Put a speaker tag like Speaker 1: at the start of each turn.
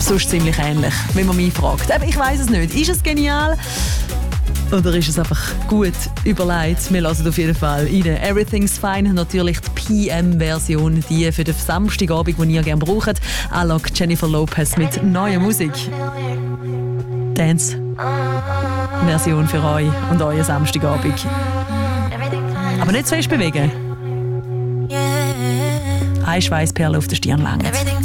Speaker 1: sonst ziemlich ähnlich, wenn man mich fragt. Aber ich weiss es nicht. Ist es genial? Oder ist es einfach gut überlegt? Wir hören auf jeden Fall rein. Everything's Fine, natürlich die PM-Version, die für den Samstagabend, den ihr gerne braucht. Alok Jennifer Lopez mit neuer Musik. Dance-Version für euch und euren Samstagabend. Aber nicht zu fest bewegen. Eine Schweissperle auf der Stirn langt.